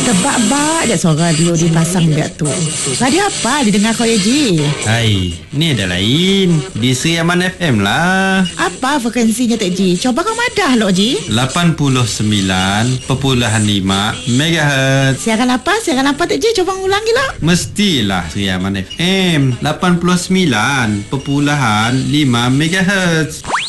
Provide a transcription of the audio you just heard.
Tebak-bak je suara radio dipasang biar tu. Radio apa didengar kau ya, Ji? Hai, ni ada lain. Di Sri Aman FM lah. Apa frekuensinya, Tok Ji? Coba kau madah lo, Ji. 89.5 MHz. Siaran apa, Tok Ji? Coba ulangi lo. Mestilah Sri Aman FM 89.5 MHz.